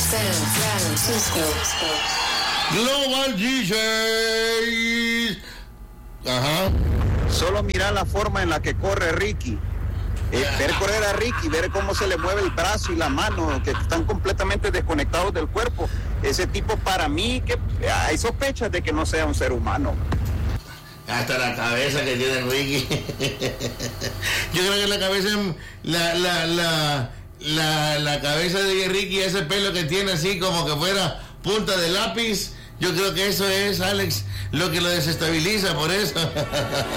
San Francisco. Global DJs. Ajá. Solo mirar la forma en la que corre Ricky. Ver correr a Ricky, ver cómo se le mueve el brazo y la mano, que están completamente desconectados del cuerpo. Ese tipo, para mí, que hay sospechas de que no sea un ser humano. Hasta la cabeza que tiene Ricky. Yo creo que la cabeza, la cabeza de Ricky, ese pelo que tiene así como que fuera punta de lápiz, yo creo que eso es, Alex, lo que lo desestabiliza, por eso.